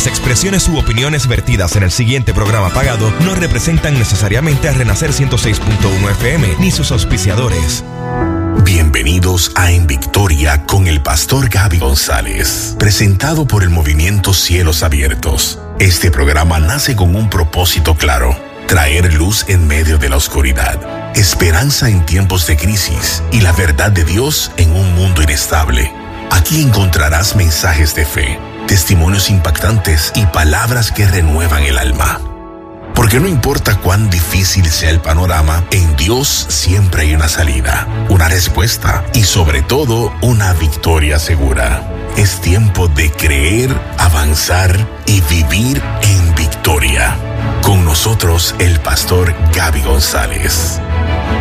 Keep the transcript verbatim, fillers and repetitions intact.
Las expresiones u opiniones vertidas en el siguiente programa pagado no representan necesariamente a Renacer ciento seis punto uno F M ni sus auspiciadores. Bienvenidos a En Victoria con el pastor Gaby González, presentado por el movimiento Cielos Abiertos. Este programa nace con un propósito claro: traer luz en medio de la oscuridad, esperanza en tiempos de crisis y la verdad de Dios en un mundo inestable. Aquí encontrarás mensajes de fe, testimonios impactantes y palabras que renuevan el alma. Porque no importa cuán difícil sea el panorama, en Dios siempre hay una salida, una respuesta y sobre todo una victoria segura. Es tiempo de creer, avanzar y vivir en victoria. Con nosotros el pastor Gaby González.